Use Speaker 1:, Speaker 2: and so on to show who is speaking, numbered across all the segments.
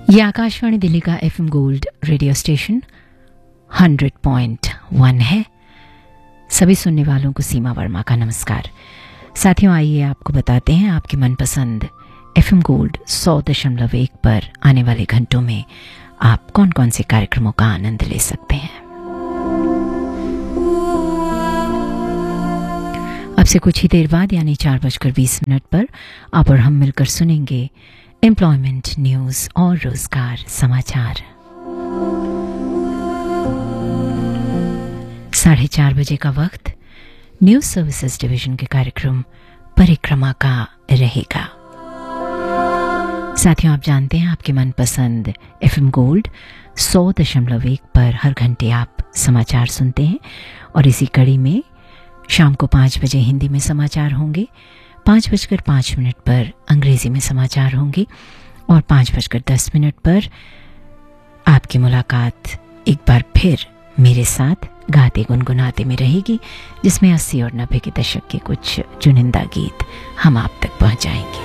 Speaker 1: ये आकाशवाणी दिल्ली का FM gold radio station 100.1 है। सभी सुनने वालों को सीमा वर्मा का नमस्कार। साथियों, आइए आपको बताते हैं आपके मनपसंद FM गोल्ड 100.1 पर आने वाले घंटों में आप कौन कौन से कार्यक्रमों का आनंद ले सकते हैं। अब से कुछ ही देर बाद यानी 4:20 पर आप और हम मिलकर सुनेंगे एम्प्लॉयमेंट न्यूज और रोजगार समाचार। 4:30 बजे का वक्त न्यूज सर्विसेज डिवीजन के कार्यक्रम परिक्रमा का रहेगा। साथियों, आप जानते हैं आपके मनपसंद FM गोल्ड 100.1 पर हर घंटे आप समाचार सुनते हैं और इसी कड़ी में शाम को 5 बजे हिंदी में समाचार होंगे, 5:05 पर अंग्रेजी में समाचार होंगे और 5:10 पर आपकी मुलाकात एक बार फिर मेरे साथ गाते गुनगुनाते में रहेगी, जिसमें 80 और 90 के दशक के कुछ चुनिंदा गीत हम आप तक पहुंचाएंगे।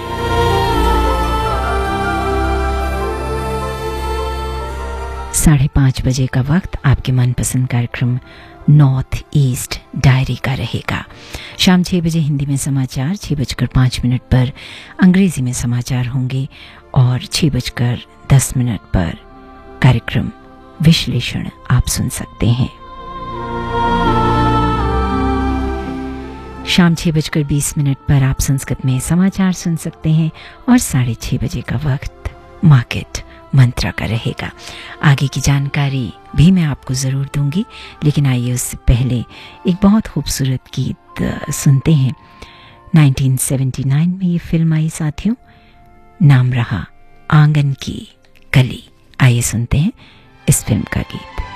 Speaker 1: साढ़े 5 बजे का वक्त आपके मनपसंद कार्यक्रम नॉर्थ ईस्ट डायरी का रहेगा। शाम 6 बजे हिंदी में समाचार, 6:05 पर अंग्रेजी में समाचार होंगे और 6:10 पर कार्यक्रम विश्लेषण आप सुन सकते हैं। शाम 6:20 पर आप संस्कृत में समाचार सुन सकते हैं और 6:30 बजे का वक्त मार्केट मंत्रा का रहेगा। आगे की जानकारी भी मैं आपको जरूर दूंगी, लेकिन आइए उससे पहले एक बहुत खूबसूरत गीत सुनते हैं। 1979 में ये फिल्म आई साथियों, नाम रहा आंगन की कली। आइए सुनते हैं इस फिल्म का गीत।